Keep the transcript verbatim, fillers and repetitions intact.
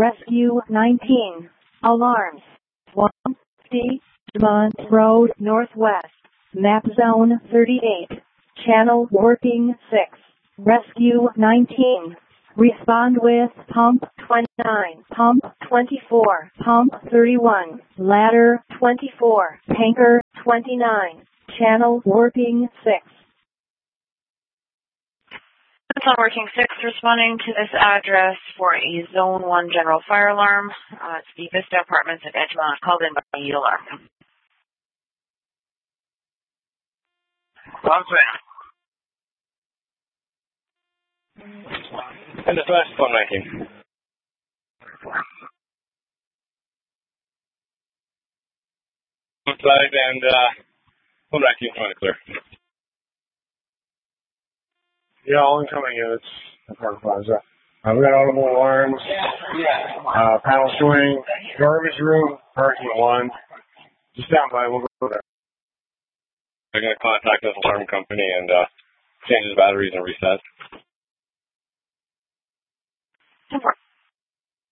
Rescue nineteen. Alarms. one fifty Dumont Road Northwest. Map Zone thirty-eight. Channel working six. Rescue nineteen. Respond with Pump twenty-nine, Pump twenty-four, Pump thirty-one, Ladder twenty-four, Tanker twenty-nine. Channel working six. On working six, responding to this address for a Zone one general fire alarm. Uh, it's the Vista Apartments at Edgemont, called in by the alarm. And the first one making. Flag and uh, one vacuum trying to clear. Yeah, all incoming units at Park Plaza. Uh, we got audible alarms, uh, panel swing, garbage room, parking one. Just down by, we'll go there. They're going to contact this alarm company and uh, change the batteries and reset. ten four.